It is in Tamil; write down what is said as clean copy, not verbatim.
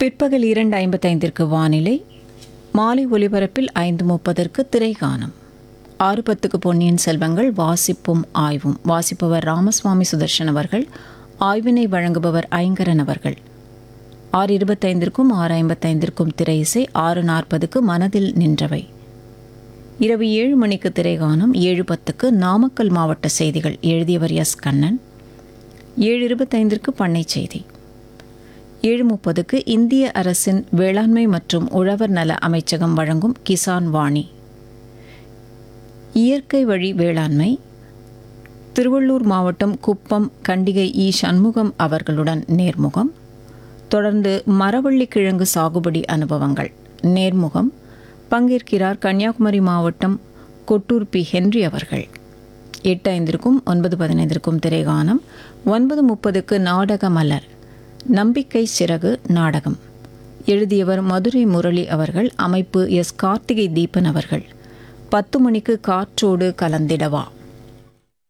பிற்பகல் 2:55 வானிலை. மாலை ஒலிபரப்பில் 5:30 திரைகானம். 6:10 பொன்னியின் செல்வங்கள் வாசிப்பும் ஆய்வும். வாசிப்பவர் ராமசுவாமி சுதர்ஷன் அவர்கள். ஆய்வினை வழங்குபவர் ஐங்கரன் அவர்கள். 6:25 6:55 திரை இசை. 6:40 மனதில் நின்றவை. இரவு 7 மணிக்கு திரைகானம். 7:10 நாமக்கல் மாவட்ட செய்திகள். எழுதியவர் எஸ். கண்ணன். 7:25 பண்ணை செய்தி. 7:30 இந்திய அரசின் வேளாண்மை மற்றும் உழவர் நல அமைச்சகம் வழங்கும் கிசான் வாணி. இயற்கை வழி வேளாண்மை. திருவள்ளூர் மாவட்டம் குப்பம் கண்டிகை இ. சண்முகம் அவர்களுடன் நேர்முகம். தொடர்ந்து மரவள்ளி கிழங்கு சாகுபடி அனுபவங்கள். நேர்முகம் பங்கேற்கிறார் கன்னியாகுமரி மாவட்டம் கொட்டூர் பி. ஹென்றி அவர்கள். 8:05 9:15 திரைகானம். 9:30 நாடக மலர். நம்பிக்கை சிறகு நாடகம். எழுதியவர் மதுரை முரளி அவர்கள். அமைப்பு எஸ். கார்த்திகை தீபன் அவர்கள். 10 மணிக்கு காற்றோடு கலந்திடவா.